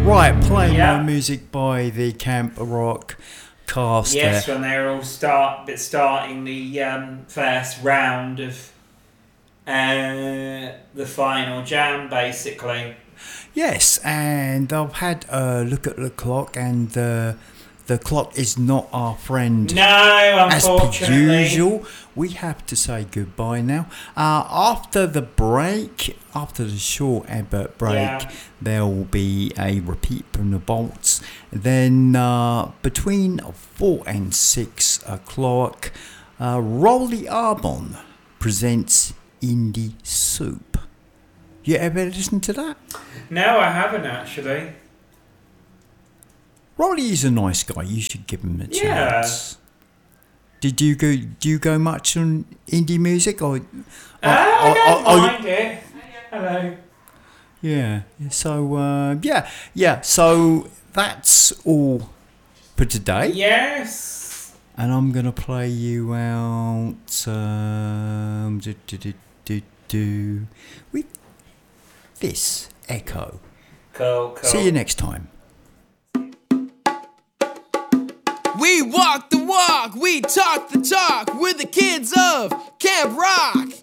Right, playing my music by the Camp Rock cast. Yes, when they're all starting the first round of the final jam, basically. Yes, and I've had a look at the clock, and the clock is not our friend. No, unfortunately. As per usual, we have to say goodbye now. After the break, after the short advert break, there will be a repeat from the Bolts. Then between 4 and 6 o'clock, Rolly Arbon presents Indie Soup. You ever listen to that? No, I haven't actually. Rolly is a nice guy. You should give him a chance. Do you go much on indie music or? I don't mind it. Hello. Yeah. So So that's all for today. Yes. And I'm gonna play you out. With this Echo. Cool. See you next time. We walk the walk, we talk the talk, we're the kids of Camp Rock.